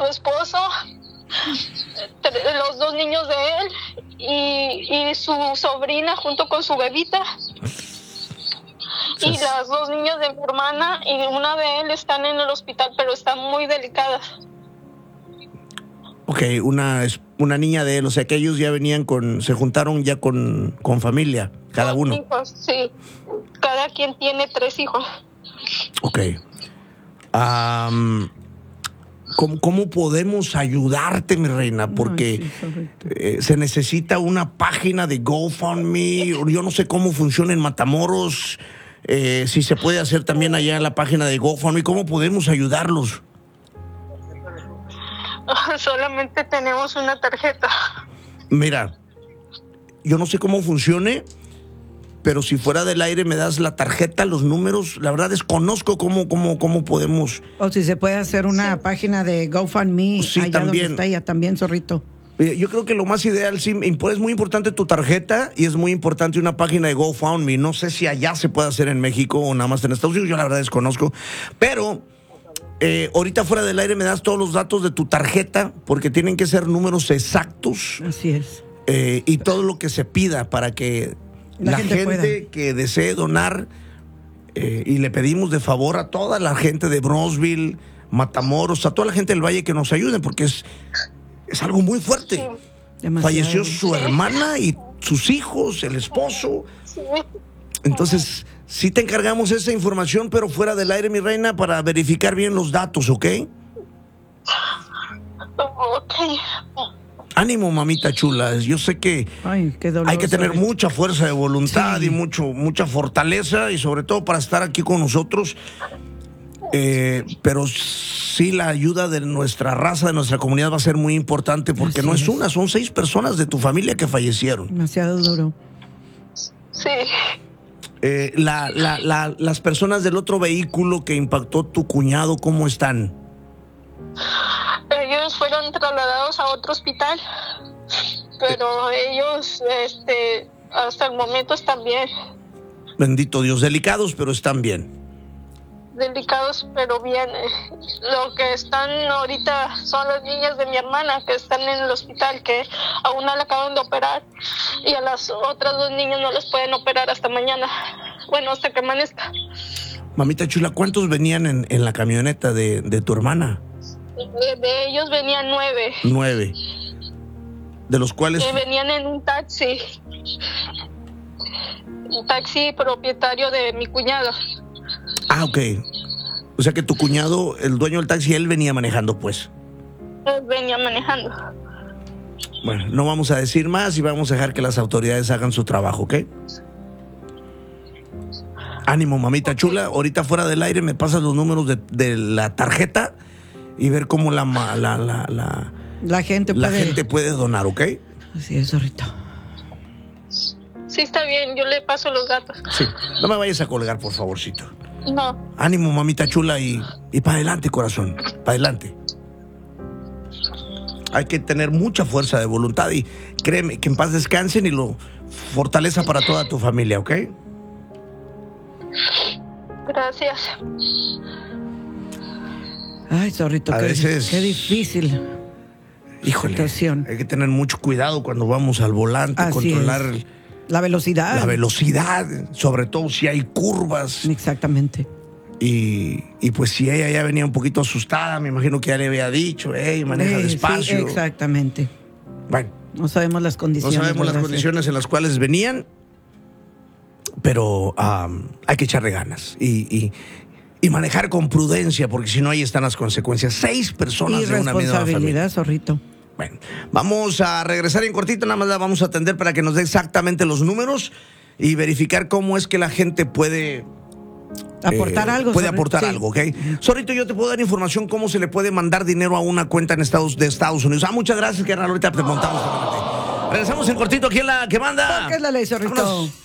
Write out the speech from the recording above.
esposo, los 2 niños de él y su sobrina junto con su bebita. Y las 2 niñas de mi hermana y una de él están en el hospital, pero están muy delicadas. Ok, una niña de él, o sea que ellos ya venían se juntaron ya con familia, cada uno. Hijos, sí, cada quien tiene 3 hijos. Ok. ¿Cómo podemos ayudarte, mi reina? Porque se necesita una página de GoFundMe. Yo no sé cómo funciona en Matamoros. Si se puede hacer también allá en la página de GoFundMe. ¿Cómo podemos ayudarlos? Solamente tenemos una tarjeta. Mira, yo no sé cómo funcione, pero si fuera del aire me das la tarjeta, los números. La verdad desconozco cómo podemos. O si se puede hacer una página de GoFundMe, sí, allá también. donde está ella también, Zorrito. Yo creo que lo más ideal, sí, es muy importante tu tarjeta y es muy importante una página de GoFundMe. No sé si allá se puede hacer en México o nada más en Estados Unidos, yo la verdad desconozco. Pero ahorita fuera del aire me das todos los datos de tu tarjeta, porque tienen que ser números exactos. Así es. Y todo lo que se pida para que la gente que desee donar, y le pedimos de favor a toda la gente de Bronzeville, Matamoros, a toda la gente del Valle que nos ayuden, porque es algo muy fuerte. Sí. Falleció su hermana y sus hijos, el esposo. Sí. Entonces, sí te encargamos esa información, pero fuera del aire, mi reina, para verificar bien los datos, ¿ok? Ok. Ánimo, mamita chula. Yo sé que hay que tener mucha fuerza de voluntad, sí, y mucha fortaleza, y sobre todo para estar aquí con nosotros. Pero sí, la ayuda de nuestra raza, de nuestra comunidad va a ser muy importante, porque así no es una, son 6 personas de tu familia que fallecieron. Demasiado duro. Sí. Las personas del otro vehículo que impactó tu cuñado, ¿cómo están? Ellos fueron trasladados a otro hospital, pero ellos hasta el momento están bien. Bendito Dios, delicados, pero están bien. Delicados, pero bien. Lo que están ahorita son las niñas de mi hermana que están en el hospital, que a una la acaban de operar y a las otras 2 niñas no las pueden operar hasta mañana. Bueno, hasta que amanezca. Mamita chula, ¿cuántos venían en la camioneta de tu hermana? De ellos venían 9. 9. De los cuales... venían en un taxi. Un taxi propietario de mi cuñado. Ah, ok. O sea que tu cuñado, el dueño del taxi, él venía manejando, pues. Él venía manejando. Bueno, no vamos a decir más y vamos a dejar que las autoridades hagan su trabajo, ¿ok? Ánimo, mamita chula. Ahorita fuera del aire me pasas los números de la tarjeta y ver cómo la gente puede donar, ¿ok? Así es, Zorrito. Sí, está bien, yo le paso los datos. Sí, no me vayas a colgar, por favorcito. No. Ánimo, mamita chula, y para adelante, corazón, para adelante. Hay que tener mucha fuerza de voluntad y créeme, que en paz descansen y fortaleza para toda tu familia, ¿ok? Gracias. Ay, Zorrito, a veces, qué difícil. Híjole, situación. Hay que tener mucho cuidado cuando vamos al volante, así controlar la velocidad. La velocidad, sobre todo si hay curvas. Exactamente. Y pues si ella ya venía un poquito asustada, me imagino que ya le había dicho, maneja despacio. Sí, exactamente. Bueno. No sabemos las condiciones. No sabemos las condiciones en las cuales venían, pero hay que echarle ganas y manejar con prudencia, porque si no, ahí están las consecuencias. 6 personas de una misma familia. Responsabilidad, Zorrito. Bueno, vamos a regresar en cortito, nada más la vamos a atender para que nos dé exactamente los números y verificar cómo es que la gente puede aportar algo. Puede aportar algo, ¿ok? Zorrito, yo te puedo dar información cómo se le puede mandar dinero a una cuenta de Estados Unidos. Muchas gracias, carnal. Ahorita te montamos. Regresamos en cortito aquí en La Que Manda. ¿Qué es la ley, Zorrito? Vámonos.